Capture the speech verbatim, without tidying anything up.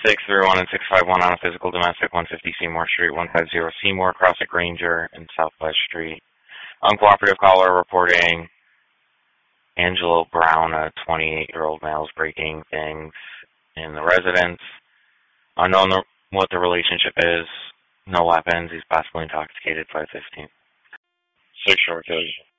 six three one and six five one on a physical domestic, one fifty Seymour Street, one fifty Seymour, Crossett Granger, and Southwest Street. Uncooperative caller reporting Angelo Brown, a twenty-eight-year-old male, is breaking things in the residence. Unknown what the relationship is. No weapons. He's possibly intoxicated. five fifteen. Six short